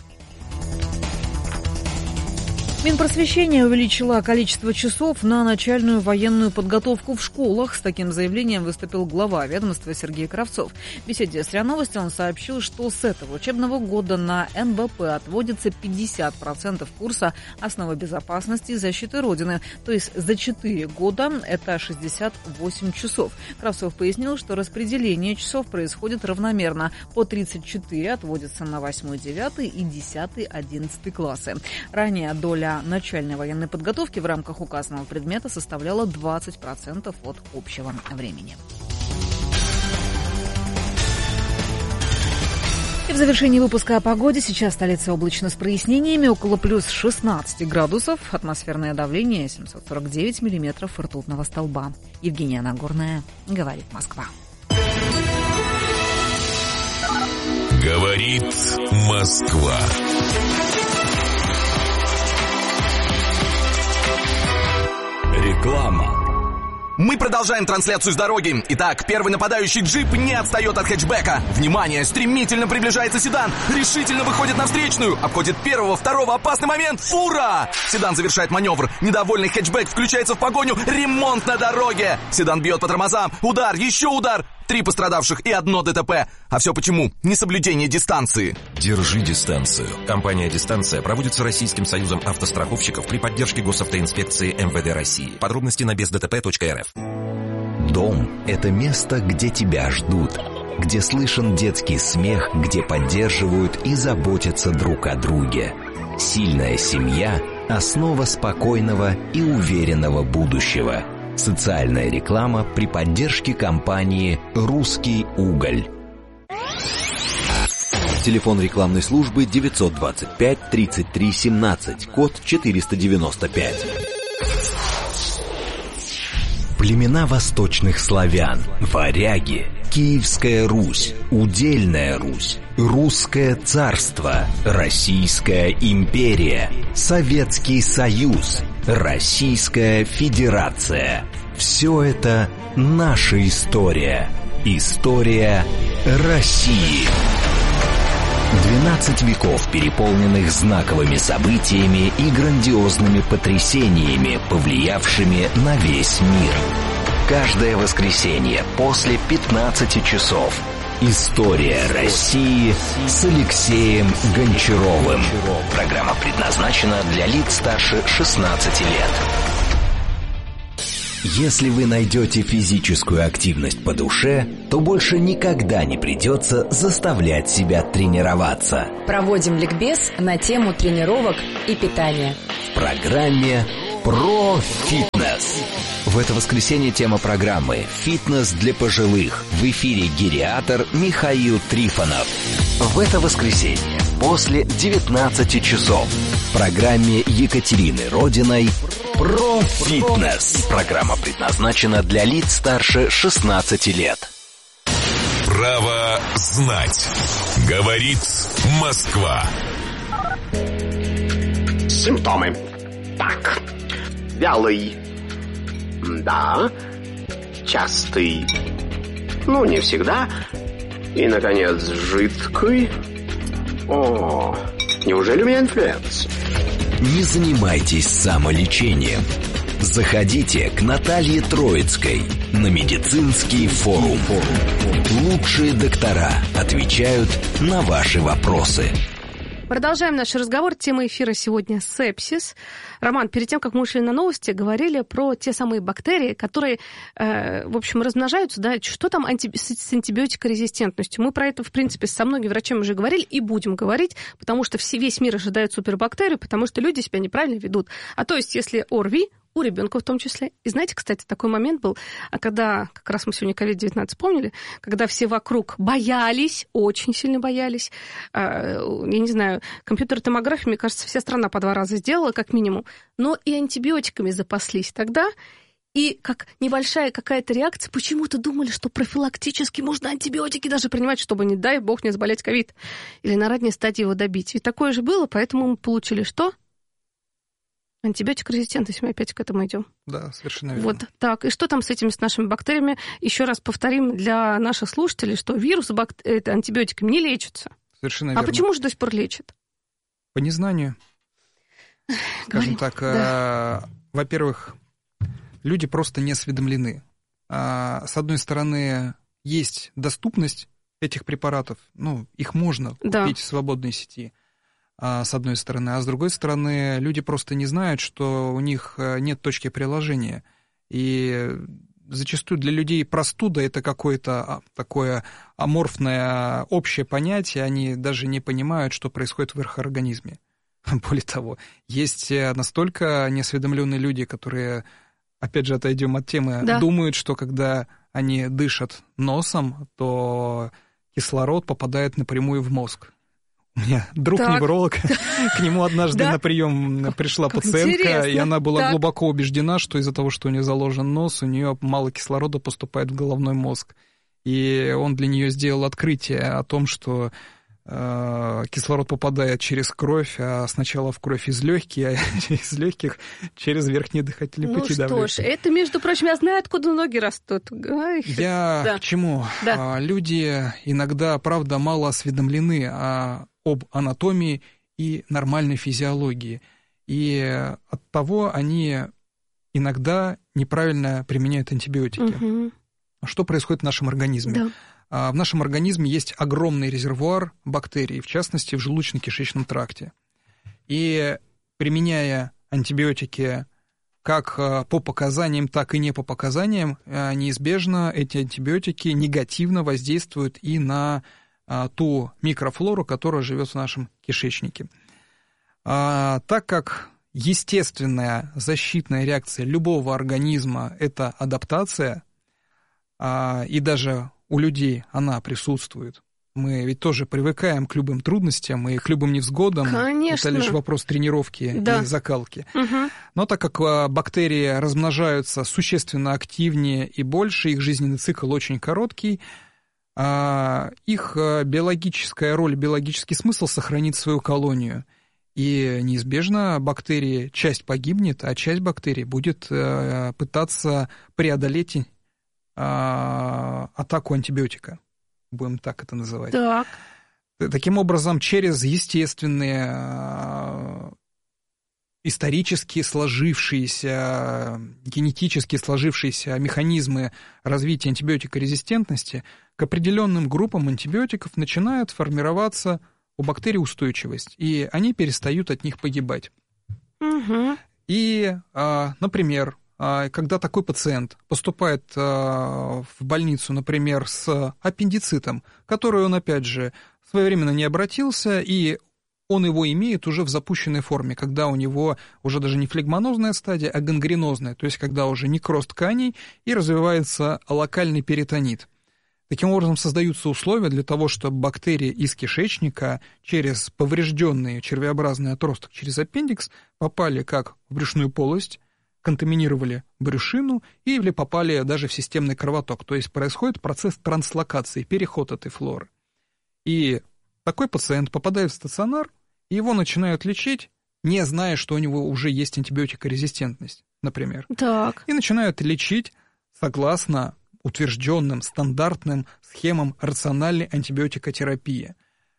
Минпросвещение увеличило количество часов на начальную военную подготовку в школах. С таким заявлением выступил глава ведомства Сергей Кравцов. В беседе с РИА Новости он сообщил, что с этого учебного года на эн вэ пэ отводится пятьдесят процентов курса «Основы безопасности и защиты Родины». То есть за четыре года это шестьдесят восемь часов. Кравцов пояснил, что распределение часов происходит равномерно. По тридцать четыре отводится на восьмой, девятый и десятый, одиннадцатый классы. Ранее доля начальной военной подготовки в рамках указанного предмета составляла двадцать процентов от общего времени. И в завершении выпуска о погоде. Сейчас столица облачно с прояснениями, около плюс шестнадцать градусов. Атмосферное давление семьсот сорок девять миллиметров ртутного столба. Евгения Нагорная, говорит Москва. Говорит Москва. Реклама. Мы продолжаем трансляцию с дороги. Итак, первый нападающий джип не отстает от хэтчбека. Внимание, стремительно приближается седан. Решительно выходит на встречную. Обходит первого, второго, опасный момент. Фура! Седан завершает маневр. Недовольный хэтчбек включается в погоню. Ремонт на дороге. Седан бьет по тормозам. Удар, еще удар. Три пострадавших и одно ДТП. А все почему? Несоблюдение дистанции. Держи дистанцию. Компания «Дистанция» проводится Российским союзом автостраховщиков при поддержке госавтоинспекции эм вэ дэ России. Подробности на без дэ тэ пэ точка эр эф. Дом – это место, где тебя ждут, где слышен детский смех, где поддерживают и заботятся друг о друге. Сильная семья – основа спокойного и уверенного будущего. Социальная реклама при поддержке компании «Русский уголь». Телефон рекламной службы девятьсот двадцать пять тридцать три семнадцать, код четыреста девяносто пять. Племена восточных славян, варяги, Киевская Русь, Удельная Русь, Русское царство, Российская империя, Советский Союз, Российская Федерация. Все это наша история. История России. двенадцать веков, переполненных знаковыми событиями и грандиозными потрясениями, повлиявшими на весь мир. Каждое воскресенье после пятнадцати часов История России с Алексеем Гончаровым. Программа предназначена для лиц старше шестнадцати лет. Если вы найдете физическую активность по душе, то больше никогда не придется заставлять себя тренироваться. Проводим ликбез на тему тренировок и питания. В программе «Про фитнес». В это воскресенье тема программы «Фитнес для пожилых». В эфире гериатр Михаил Трифонов. В это воскресенье после девятнадцати часов в программе Екатерины Родиной «Про фитнес». Программа предназначена для лиц старше шестнадцати лет. Право знать. Говорит Москва. Симптомы. Так. Вялый. Да. Частый. Ну, не всегда. И, наконец, жидкий. О, неужели у меня инфлюенс? Не занимайтесь самолечением. Заходите к Наталье Троицкой на медицинский форум. Лучшие доктора отвечают на ваши вопросы. Продолжаем наш разговор. Тема эфира сегодня — сепсис. Роман, перед тем, как мы ушли на новости, говорили про те самые бактерии, которые, э, в общем, размножаются, да, что там анти... с антибиотикорезистентностью. Мы про это, в принципе, со многими врачами уже говорили и будем говорить, потому что все, весь мир ожидает супербактерию, потому что люди себя неправильно ведут. А то есть, если ОРВИ, у ребенка в том числе. И знаете, кстати, такой момент был, когда, как раз мы сегодня ковид девятнадцать вспомнили, когда все вокруг боялись, очень сильно боялись. Я не знаю, компьютерная томография, мне кажется, вся страна по два раза сделала, как минимум. Но и антибиотиками запаслись тогда. И как небольшая какая-то реакция, почему-то думали, что профилактически можно антибиотики даже принимать, чтобы, не дай бог, не заболеть ковид. Или на ранней стадии его добить. И такое же было, поэтому мы получили что? Антибиотикорезистентность, мы опять к этому идем. Да, совершенно верно. Вот так. И что там с этими, с нашими бактериями? Еще раз повторим для наших слушателей, что вирус бак... это антибиотиками не лечится. Совершенно а верно. А почему же до сих пор лечат? По незнанию. Скажем так, да. э, во-первых, люди просто не осведомлены. А, с одной стороны, есть доступность этих препаратов, ну, их можно купить да. в свободной сети, с одной стороны, а с другой стороны, люди просто не знают, что у них нет точки приложения. И зачастую для людей простуда — это какое-то такое аморфное общее понятие, они даже не понимают, что происходит в их организме. Более того, есть настолько неосведомленные люди, которые, опять же, отойдем от темы, да. думают, что когда они дышат носом, то кислород попадает напрямую в мозг. У меня друг-невролог, к нему однажды на прием пришла пациентка, и она была глубоко убеждена, что из-за того, что у нее заложен нос, у нее мало кислорода поступает в головной мозг. И он для нее сделал открытие о том, что э, кислород попадает через кровь, а сначала в кровь из легких, а из легких через верхние дыхательные ну пути. Ну что ж, это, между прочим, я знаю, откуда ноги растут. Ой, я да. к чему? Да. Люди иногда, правда, мало осведомлены о об анатомии и нормальной физиологии. И от того они иногда неправильно применяют антибиотики. Угу. Что происходит в нашем организме? Да. В нашем организме есть огромный резервуар бактерий, в частности, в желудочно-кишечном тракте. И применяя антибиотики как по показаниям, так и не по показаниям, неизбежно эти антибиотики негативно воздействуют и на ту микрофлору, которая живет в нашем кишечнике. А, так как естественная защитная реакция любого организма – это адаптация, а, и даже у людей она присутствует. Мы ведь тоже привыкаем к любым трудностям и к любым невзгодам. Конечно. Это лишь вопрос тренировки да. и закалки. Угу. Но так как бактерии размножаются существенно активнее и больше, их жизненный цикл очень короткий, их биологическая роль, биологический смысл сохранить свою колонию. И неизбежно бактерии, часть погибнет, а часть бактерий будет пытаться преодолеть атаку антибиотика. Будем так это называть. Так. Таким образом, через естественные исторически сложившиеся, генетически сложившиеся механизмы развития антибиотикорезистентности, к определенным группам антибиотиков начинает формироваться у бактерий устойчивость, и они перестают от них погибать. Угу. И, например, когда такой пациент поступает в больницу, например, с аппендицитом, который он, опять же, своевременно не обратился, и он его имеет уже в запущенной форме, когда у него уже даже не флегмонозная стадия, а гангренозная, то есть когда уже некроз тканей и развивается локальный перитонит. Таким образом, создаются условия для того, чтобы бактерии из кишечника через поврежденный червеобразный отросток, через аппендикс, попали как в брюшную полость, контаминировали брюшину или попали даже в системный кровоток. То есть происходит процесс транслокации, переход этой флоры. И такой пациент попадает в стационар, и его начинают лечить, не зная, что у него уже есть антибиотикорезистентность, например. Так. И начинают лечить согласно утвержденным стандартным схемам рациональной антибиотикотерапии.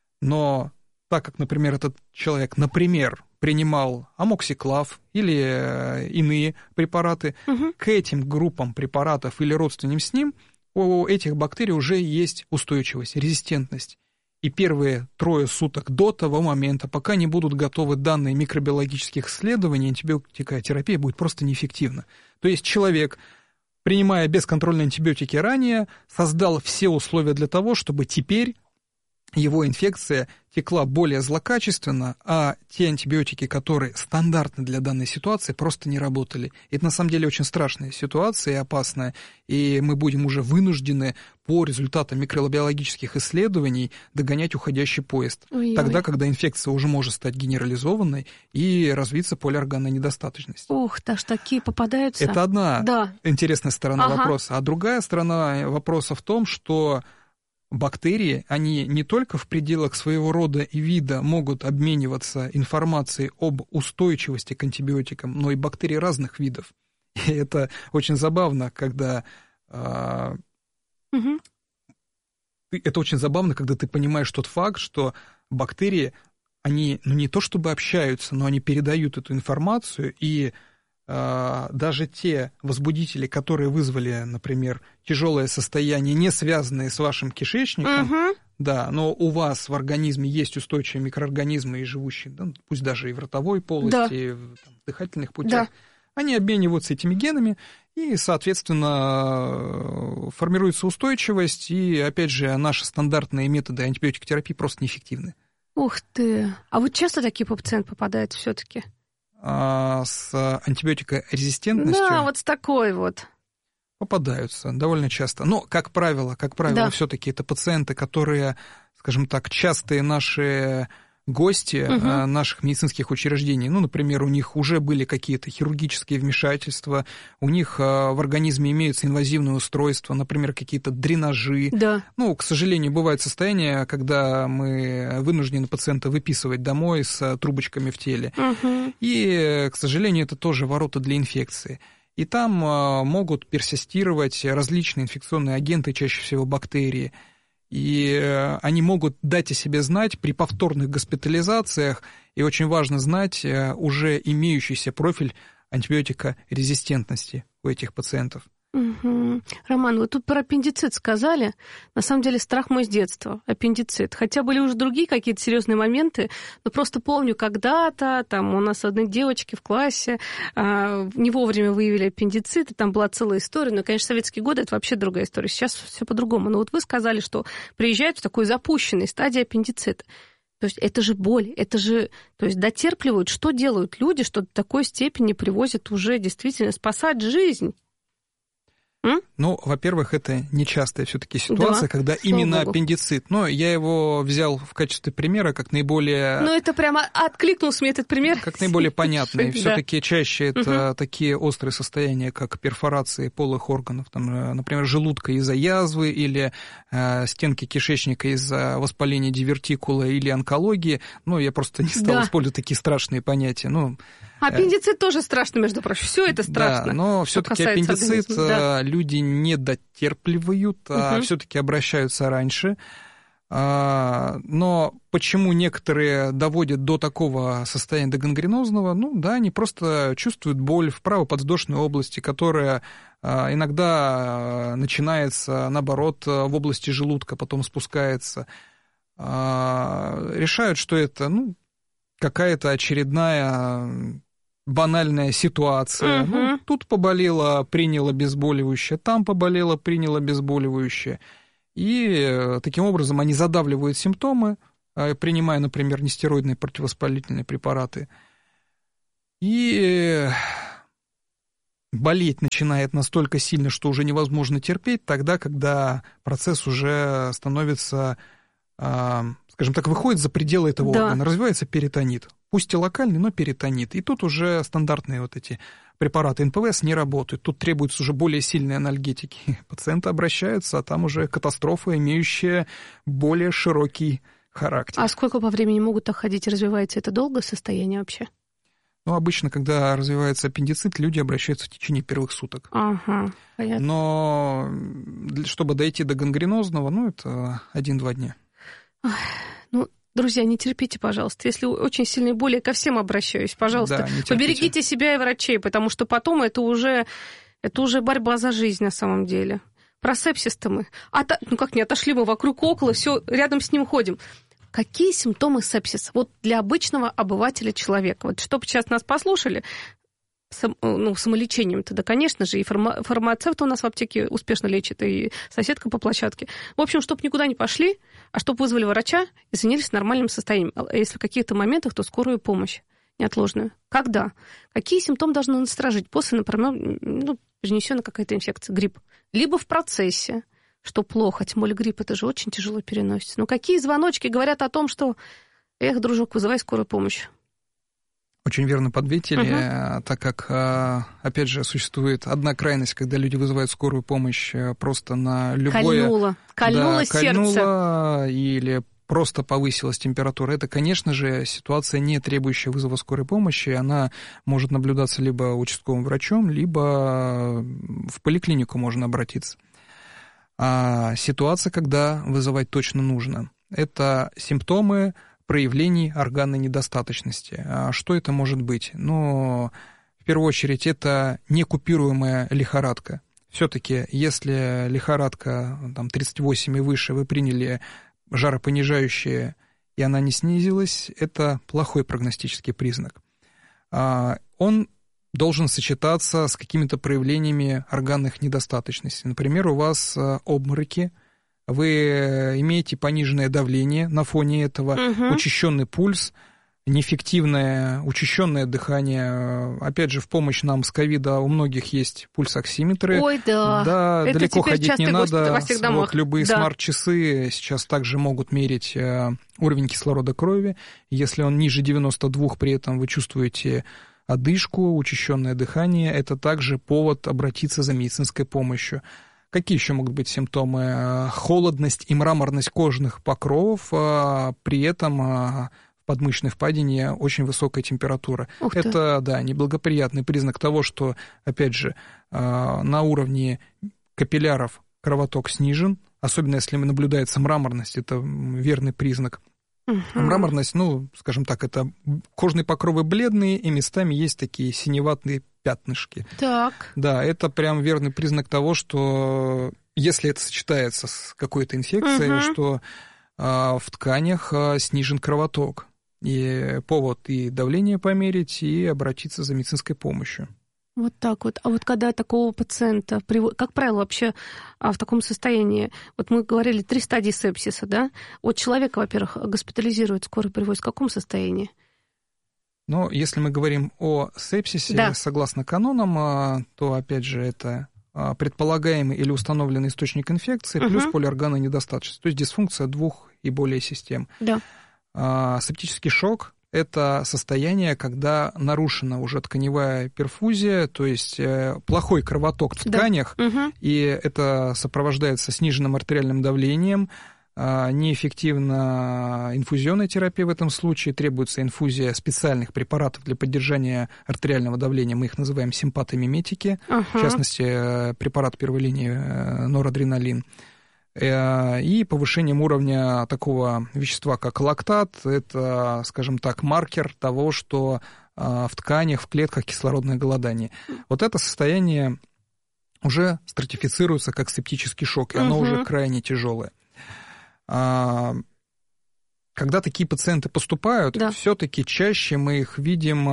Но так как, например, этот человек, например, принимал амоксиклав или иные препараты, угу. к этим группам препаратов или родственным с ним у этих бактерий уже есть устойчивость, резистентность. И первые трое суток до того момента, пока не будут готовы данные микробиологических исследований, антибиотикотерапия будет просто неэффективна. То есть человек, принимая бесконтрольные антибиотики ранее, создал все условия для того, чтобы теперь его инфекция текла более злокачественно, а те антибиотики, которые стандартны для данной ситуации, просто не работали. Это на самом деле очень страшная ситуация и опасная, и мы будем уже вынуждены по результатам микробиологических исследований догонять уходящий поезд. Ой-ой. Тогда, когда инфекция уже может стать генерализованной и развиться полиорганная недостаточность. Ух, даже такие попадаются. Это одна да. интересная сторона ага. вопроса. А другая сторона вопроса в том, что бактерии, они не только в пределах своего рода и вида могут обмениваться информацией об устойчивости к антибиотикам, но и бактерии разных видов. И это очень забавно, когда... Э, угу. Это очень забавно, когда ты понимаешь тот факт, что бактерии, они ну, не то чтобы общаются, но они передают эту информацию, и даже те возбудители, которые вызвали, например, тяжелое состояние, не связанное с вашим кишечником, угу. да, но у вас в организме есть устойчивые микроорганизмы, и живущие, да, пусть даже и в ротовой полости, да. и в там, дыхательных путях, да. они обмениваются этими генами, и, соответственно, формируется устойчивость, и, опять же, наши стандартные методы антибиотикотерапии просто неэффективны. Ух ты! А вот часто такие пациенты попадают все-таки? С антибиотикорезистентностью. Да, вот с такой вот. Попадаются довольно часто. Но, как правило, как правило, да. все-таки это пациенты, которые, скажем так, частые наши гости угу. наших медицинских учреждений. Ну, например, у них уже были какие-то хирургические вмешательства, у них в организме имеются инвазивные устройства, например, какие-то дренажи. Да. Ну, к сожалению, бывает состояние, когда мы вынуждены пациента выписывать домой с трубочками в теле. Угу. И, к сожалению, это тоже ворота для инфекции. И там могут персистировать различные инфекционные агенты, чаще всего бактерии. И они могут дать о себе знать при повторных госпитализациях, и очень важно знать уже имеющийся профиль антибиотикорезистентности у этих пациентов. Угу. Роман, вы тут про аппендицит сказали. На самом деле страх мой с детства, аппендицит. Хотя были уже другие какие-то серьезные моменты, но просто помню, когда-то там у нас одной девочки в классе а, не вовремя выявили аппендицит, и там была целая история. Но, конечно, советские годы — это вообще другая история. Сейчас все по-другому. Но вот вы сказали, что приезжают в такой запущенной стадии аппендицита. То есть это же боль, это же... То есть дотерпливают. Что делают люди, что до такой степени привозят уже действительно спасать жизнь? М? Ну, во-первых, это нечастая все-таки ситуация, да, когда именно Богу. аппендицит. Но я его взял в качестве примера как наиболее... Ну, это прямо откликнулся мне этот пример. Как наиболее понятный. Все-таки чаще это такие острые состояния, как перфорации полых органов, там, например, желудка из-за язвы или стенки кишечника из-за воспаления дивертикула или онкологии. Ну, я просто не стал да. использовать такие страшные понятия. Ну, аппендицит э... тоже страшно, между прочим. Все это страшно. Да, но все-таки аппендицит да. люди не дотерпливают, а угу. все-таки обращаются раньше. Но почему некоторые доводят до такого состояния, до гангренозного? Ну да, они просто чувствуют боль в правоподвздошной области, которая иногда начинается, наоборот, в области желудка, потом спускается. Решают, что это, ну, какая-то очередная банальная ситуация. Угу. Ну, тут поболело, приняло обезболивающее, там поболело, приняло обезболивающее. И таким образом они задавливают симптомы, принимая, например, нестероидные противовоспалительные препараты. И болеть начинает настолько сильно, что уже невозможно терпеть, тогда, когда процесс уже становится, скажем так, выходит за пределы этого да. органа, развивается перитонит. Пусть и локальный, но перитонит. И тут уже стандартные вот эти препараты эн пэ вэ эс не работают. Тут требуются уже более сильные анальгетики. Пациенты обращаются, а там уже катастрофа, имеющая более широкий характер. А сколько по времени могут так ходить? Развивается это долгое состояние вообще? Ну, обычно, когда развивается аппендицит, люди обращаются в течение первых суток. Ага, понятно. Но чтобы дойти до гангренозного, ну, это один-два дня. Ну, друзья, не терпите, пожалуйста. Если очень сильные боли, я ко всем обращаюсь, пожалуйста, да, поберегите себя и врачей, потому что потом это уже, это уже борьба за жизнь на самом деле. Про сепсис-то мы. Ото... Ну как не, отошли мы вокруг около, все рядом с ним ходим. Какие симптомы сепсиса? Вот для обычного обывателя человека. Вот чтобы сейчас нас послушали, сам, ну, самолечением-то, да, конечно же, и фарма... фармацевт у нас в аптеке успешно лечит, и соседка по площадке. В общем, чтобы никуда не пошли, а чтобы вызвали врача и занялись нормальным состоянием. А если в каких-то моментах, то скорую помощь неотложную. Когда? Какие симптомы должны насторожить? После, например, ну, перенесена какая-то инфекция, грипп. Либо в процессе, что плохо, тем более грипп, это же очень тяжело переносится. Но какие звоночки говорят о том, что, эх, дружок, вызывай скорую помощь? Очень верно подметили, Uh-huh. так как, опять же, существует одна крайность, когда люди вызывают скорую помощь просто на любое... Кольнуло, кольнуло да, сердце. Кольнуло или просто повысилась температура. Это, конечно же, ситуация, не требующая вызова скорой помощи. Она может наблюдаться либо участковым врачом, либо в поликлинику можно обратиться. А ситуация, когда вызывать точно нужно, это симптомы проявлений органной недостаточности. А что это может быть? Ну, в первую очередь, это некупируемая лихорадка. Все-таки, если лихорадка там, тридцать восемь и выше, вы приняли жаропонижающее, и она не снизилась, это плохой прогностический признак. Он должен сочетаться с какими-то проявлениями органных недостаточностей. Например, у вас обмороки, вы имеете пониженное давление на фоне этого, угу. учащенный пульс, неэффективное учащенное дыхание. Опять же, в помощь нам с ковида у многих есть пульсоксиметры. Ой, да. Да, это далеко ходить не надо. Во всех домах. Вот, любые да. смарт-часы сейчас также могут мерить уровень кислорода крови. Если он ниже девяносто два, при этом вы чувствуете одышку, учащенное дыхание, это также повод обратиться за медицинской помощью. Какие еще могут быть симптомы? Холодность и мраморность кожных покровов, при этом в подмышечной впадине очень высокая температура. Это, да, неблагоприятный признак того, что, опять же, на уровне капилляров кровоток снижен, особенно если наблюдается мраморность, это верный признак. Uh-huh. Мраморность, ну, скажем так, это кожные покровы бледные, и местами есть такие синеватые пятнышки. Так. Да, это прям верный признак того, что если это сочетается с какой-то инфекцией, uh-huh. что а, в тканях а, снижен кровоток. И повод и давление померить, и обратиться за медицинской помощью. Вот так вот. А вот когда такого пациента, как правило, вообще в таком состоянии, вот мы говорили, три стадии сепсиса, да? Вот человека, во-первых, госпитализируют, скоро привозят в каком состоянии? Ну, если мы говорим о сепсисе, да. согласно канонам, то, опять же, это предполагаемый или установленный источник инфекции, uh-huh. плюс полиорганная недостаточность, то есть дисфункция двух и более систем. Да. Септический шок – это состояние, когда нарушена уже тканевая перфузия, то есть плохой кровоток в тканях, да. угу. и это сопровождается сниженным артериальным давлением, неэффективна инфузионная терапия в этом случае, требуется инфузия специальных препаратов для поддержания артериального давления, мы их называем симпатомиметики, ага. в частности, препарат первой линии норадреналин. и повышением уровня такого вещества, как лактат. Это, скажем так, маркер того, что в тканях, в клетках кислородное голодание. Вот это состояние уже стратифицируется как септический шок, и оно угу. уже крайне тяжелое. Когда такие пациенты поступают, да. все-таки чаще мы их видим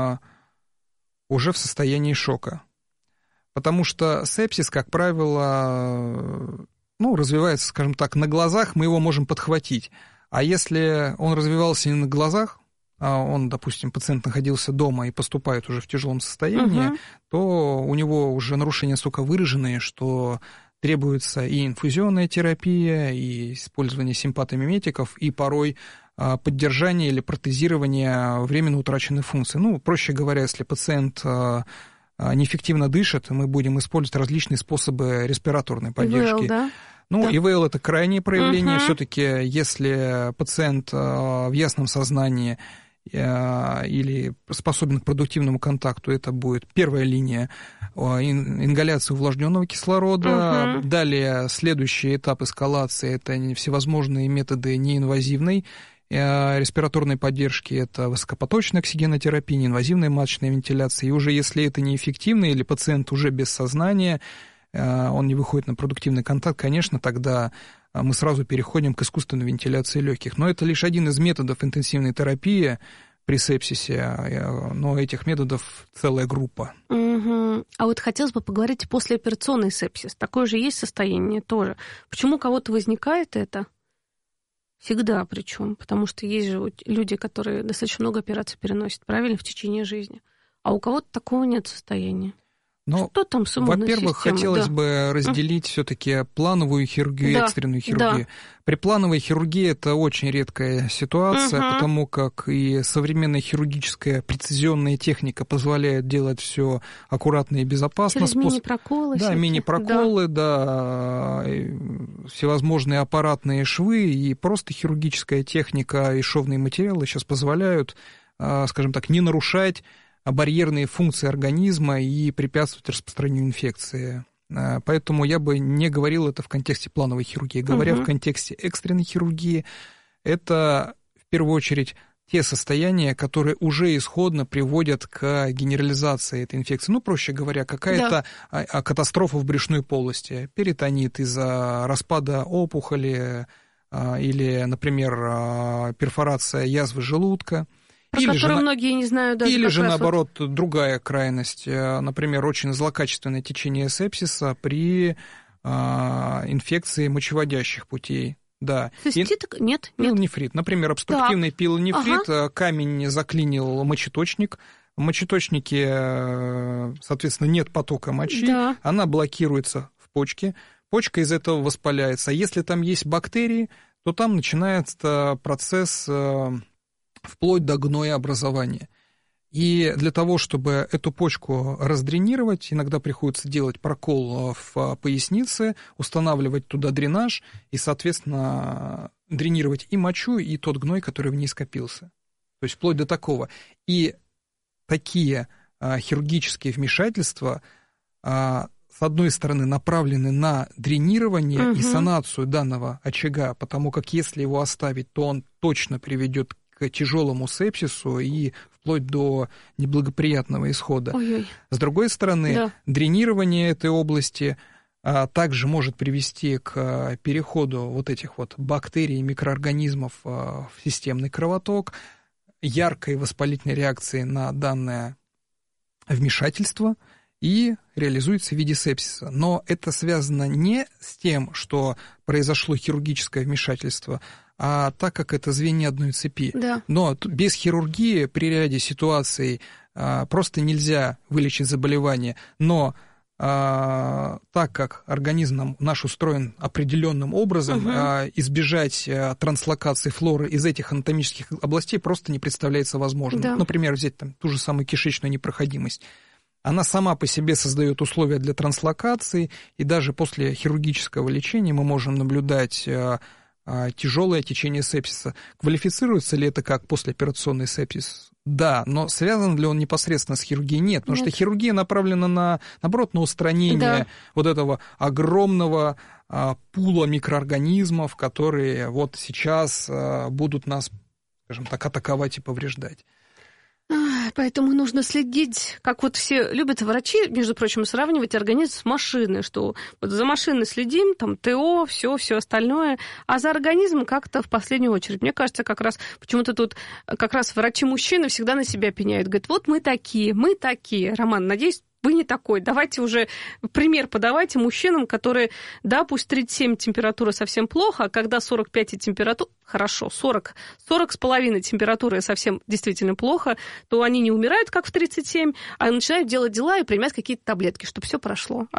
уже в состоянии шока. Потому что сепсис, как правило, ну, развивается, скажем так, на глазах, мы его можем подхватить. А если он развивался не на глазах, а он, допустим, пациент находился дома и поступает уже в тяжелом состоянии, угу. то у него уже нарушения настолько выраженные, что требуется и инфузионная терапия, и использование симпатомиметиков, и порой поддержание или протезирование временно утраченной функции. Ну, проще говоря, если пациент неэффективно дышит, мы будем использовать различные способы респираторной поддержки. И вэл, да? Ну, да. и вэл — это крайнее проявление. Uh-huh. Все-таки, если пациент в ясном сознании или способен к продуктивному контакту, это будет первая линия ингаляции увлажненного кислорода. Uh-huh. Далее следующий этап эскалации — это всевозможные методы неинвазивной респираторной поддержки, это высокопоточная оксигенотерапия, неинвазивная маточная вентиляция. И уже если это неэффективно или пациент уже без сознания, он не выходит на продуктивный контакт, конечно, тогда мы сразу переходим к искусственной вентиляции легких. Но это лишь один из методов интенсивной терапии при сепсисе, но этих методов целая группа. Угу. А вот хотелось бы поговорить послеоперационный сепсис. Такое же есть состояние тоже. Почему у кого-то возникает это? Всегда причем, потому что есть же люди, которые достаточно много операций переносят, правильно, в течение жизни. А у кого-то такого нет состояния. Но, что там с иммунной во-первых, системой? хотелось да. бы разделить все-таки плановую хирургию да. и экстренную хирургию. Да. При плановой хирургии это очень редкая ситуация, угу. потому как и современная хирургическая прецизионная техника позволяет делать все аккуратно и безопасно. Через Спос... мини-проколы. Да, мини-проколы, да. да, всевозможные аппаратные швы, и просто хирургическая техника и шовные материалы сейчас позволяют, скажем так, не нарушать барьерные функции организма и препятствовать распространению инфекции. Поэтому я бы не говорил это в контексте плановой хирургии. Говоря угу. в контексте экстренной хирургии, это в первую очередь те состояния, которые уже исходно приводят к генерализации этой инфекции. Ну, проще говоря, какая-то да. катастрофа в брюшной полости, перитонит из-за распада опухоли или, например, перфорация язвы желудка. Про или которую же, многие не знают даже. Или же, наоборот, вот... другая крайность, например, очень злокачественное течение сепсиса при а, инфекции мочеводящих путей. Да. Цистит? И... Нет, нет. Пилонефрит. Например, обструктивный так. пилонефрит, ага. камень заклинил мочеточник. В мочеточнике, соответственно, нет потока мочи, да. она блокируется в почке, почка из этого воспаляется. А если там есть бактерии, то там начинается процесс... вплоть до гноеобразования. И для того, чтобы эту почку раздренировать, иногда приходится делать прокол в пояснице, устанавливать туда дренаж и, соответственно, дренировать и мочу, и тот гной, который в ней скопился. То есть вплоть до такого. И такие а, хирургические вмешательства, а, с одной стороны, направлены на дренирование угу. и санацию данного очага, потому как если его оставить, то он точно приведет к тяжелому сепсису и вплоть до неблагоприятного исхода. Ой-ой. С другой стороны, да. дренирование этой области а, также может привести к переходу вот этих вот бактерий и микроорганизмов а, в системный кровоток, яркой воспалительной реакции на данное вмешательство и реализуется в виде сепсиса. Но это связано не с тем, что произошло хирургическое вмешательство, а так как это звенья одной цепи. Да. Но без хирургии при ряде ситуаций а, просто нельзя вылечить заболевание. Но а, так как организм наш устроен определенным образом, угу. а, избежать а, транслокации флоры из этих анатомических областей просто не представляется возможным. Да. Например, взять там ту же самую кишечную непроходимость. Она сама по себе создает условия для транслокации, и даже после хирургического лечения мы можем наблюдать тяжелое течение сепсиса. Квалифицируется ли это как послеоперационный сепсис? Да, но связан ли он непосредственно с хирургией? Нет, потому Нет. что хирургия направлена на, наоборот, на устранение да. вот этого огромного а, пула микроорганизмов, которые вот сейчас а, будут нас, скажем так, атаковать и повреждать. Поэтому нужно следить, как вот все любят врачи, между прочим, сравнивать организм с машиной, что вот за машиной следим, там ТО, все, все остальное, а за организмом как-то в последнюю очередь. Мне кажется, как раз почему-то тут как раз врачи-мужчины всегда на себя пеняют, говорят, вот мы такие, мы такие. Роман, надеюсь, вы не такой. Давайте уже пример подавайте мужчинам, которые, да, пусть тридцать семь температура совсем плохо, а когда сорок пять и температура, хорошо, сорок, сорок с половиной температура совсем действительно плохо, то они не умирают, как в тридцать семь, а начинают делать дела и принимать какие-то таблетки, чтобы все прошло.